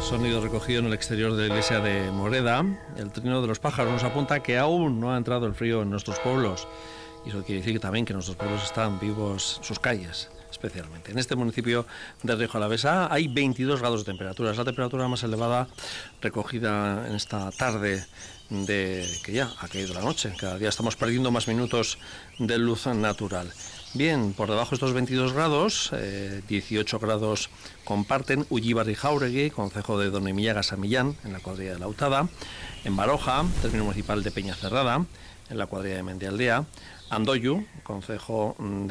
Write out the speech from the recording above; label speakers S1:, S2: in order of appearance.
S1: Sonido recogido en el exterior de la iglesia de Moreda. El trino de los pájaros nos apunta que aún no ha entrado el frío en nuestros pueblos. Y eso quiere decir que también que nuestros pueblos están vivos, sus calles especialmente. En este municipio de Rioja Alavesa hay 22 grados de temperatura. Es la temperatura más elevada recogida en esta tarde de que ya ha caído la noche. Cada día estamos perdiendo más minutos de luz natural. Bien, por debajo de estos 22 grados, 18 grados comparten Ullíbar y Jáuregui, concejo de Donemillas a Millán, en la cuadrilla de Lautada, en Baroja, término municipal de Peñacerrada, en la cuadrilla de Mendialdea, Andoyu, concejo de